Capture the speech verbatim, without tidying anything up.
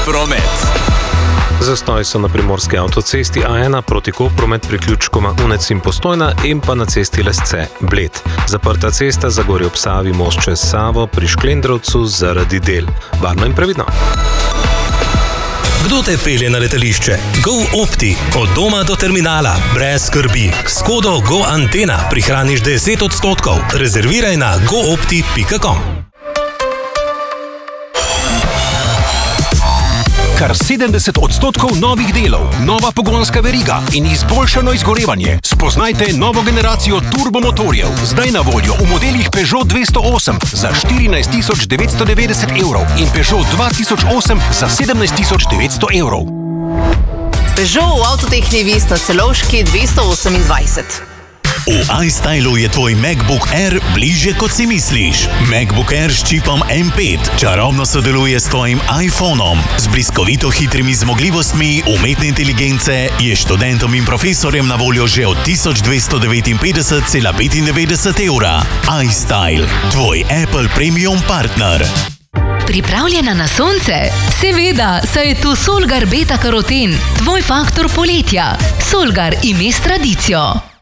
promet. Zastoj so na primorski avtocesti A ena proti Kopru med priključkoma Unec in Postojna in pa na cesti Lesce Bled. Zaprta cesta za Gorje ob Savi, most čez Savo pri Šklendrovcu zaradi del. Varno in previdno. Kdo te pelje na letališče? GoOpti. Od doma do terminala. Brez skrbi. S kodo GoAntena prihraniš deset odstotkov. Rezerviraj na goopti pika com. Kar sedemdeset odstotkov novih delov, nova pogonska veriga in izboljšano izgorevanje. Spoznajte novo generacijo turbomotorjev. Zdaj na voljo v modelih Peugeot dvesto osem za štirinajst tisoč devetsto devetdeset evrov in Peugeot dva tisoč osem za sedemnajst tisoč devetsto evrov. Peugeot v Avtotehni Vista Celovški dvesto osemindvajset. V iStylu je tvoj MacBook Air bližje, kot si misliš. MacBook Air s čipom M pet čarobno sodeluje s tvojim iPhonom. Z bliskovito hitrimi zmogljivostmi umetne inteligence je študentom in profesorjem na voljo že od tisoč dvesto devetinpetdeset cela petindevetdeset evra. iStyle, tvoj Apple Premium partner. Pripravljena na sonce? Seveda, saj je tu Solgar Beta Karoten, tvoj faktor poletja. Solgar ime s tradicijo.